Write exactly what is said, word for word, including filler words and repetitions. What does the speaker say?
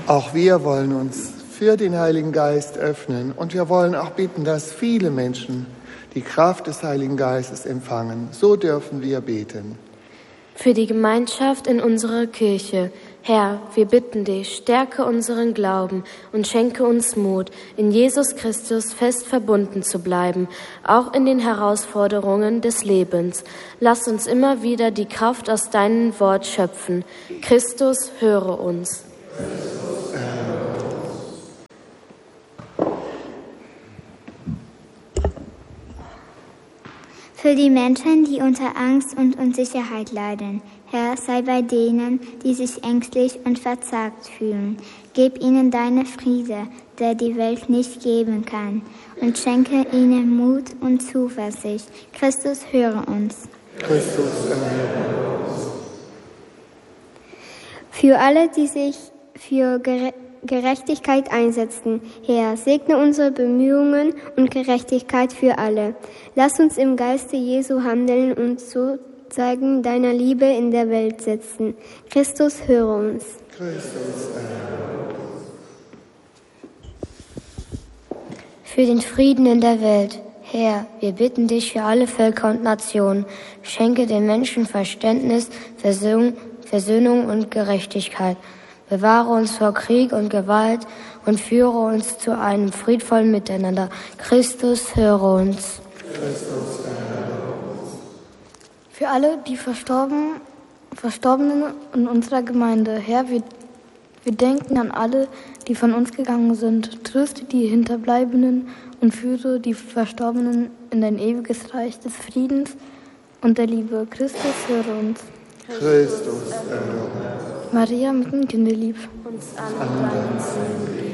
Auch wir wollen uns für den Heiligen Geist öffnen und wir wollen auch bitten, dass viele Menschen die Kraft des Heiligen Geistes empfangen. So dürfen wir beten. Für die Gemeinschaft in unserer Kirche. Herr, wir bitten dich, stärke unseren Glauben und schenke uns Mut, in Jesus Christus fest verbunden zu bleiben, auch in den Herausforderungen des Lebens. Lass uns immer wieder die Kraft aus deinem Wort schöpfen. Christus, höre uns. Für die Menschen, die unter Angst und Unsicherheit leiden. Herr, sei bei denen, die sich ängstlich und verzagt fühlen. Gib ihnen deine Friede, der die Welt nicht geben kann, und schenke ihnen Mut und Zuversicht. Christus, höre uns. Christus, erhöre uns. Für alle, die sich für Gere- Gerechtigkeit einsetzen. Herr, segne unsere Bemühungen und Gerechtigkeit für alle. Lass uns im Geiste Jesu handeln und so Zeigen deiner Liebe in der Welt setzen. Christus, höre uns. Christus, erhöre uns. Für den Frieden in der Welt. Herr, wir bitten dich für alle Völker und Nationen. Schenke den Menschen Verständnis, Versöhnung, Versöhnung und Gerechtigkeit. Bewahre uns vor Krieg und Gewalt und führe uns zu einem friedvollen Miteinander. Christus, höre uns. Christus, erhöre uns. Für alle, die Verstorben, Verstorbenen in unserer Gemeinde. Herr, wir, wir denken an alle, die von uns gegangen sind. Tröste die Hinterbleibenden und führe die Verstorbenen in dein ewiges Reich des Friedens und der Liebe. Christus, höre uns. Christus, erhöre uns. Maria mit dem Kinderlieb. Uns an.